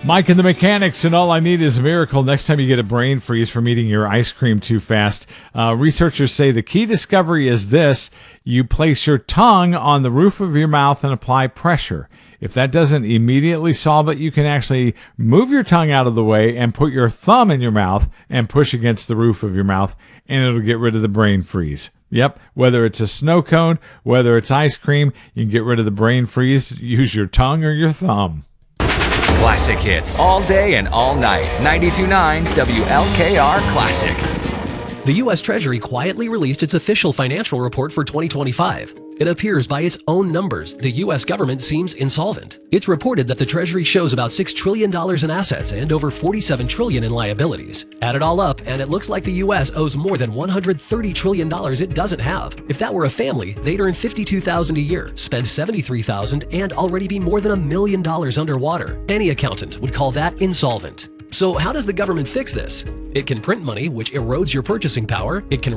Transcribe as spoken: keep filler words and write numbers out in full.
Mike and the Mechanics, and all I need is a miracle. Next time you get a brain freeze from eating your ice cream too fast, uh, researchers say the key discovery is this: you place your tongue on the roof of your mouth and apply pressure. If that doesn't immediately solve it, you can actually move your tongue out of the way and put your thumb in your mouth and push against the roof of your mouth, and it'll get rid of the brain freeze. Yep, whether it's a snow cone, whether it's ice cream, you can get rid of the brain freeze. Use your tongue or your thumb. Classic hits all day and all night. ninety-two point nine W L K R Classic. The U S Treasury quietly released its official financial report for twenty twenty-five. It appears by its own numbers, the U S government seems insolvent. It's reported that the Treasury shows about six trillion dollars in assets and over forty-seven trillion dollars in liabilities. Add it all up, and it looks like the U S owes more than one hundred thirty trillion dollars it doesn't have. If that were a family, they'd earn fifty-two thousand dollars a year, spend seventy-three thousand dollars, and already be more than a million dollars underwater. Any accountant would call that insolvent. So how does the government fix this? It can print money, which erodes your purchasing power. It can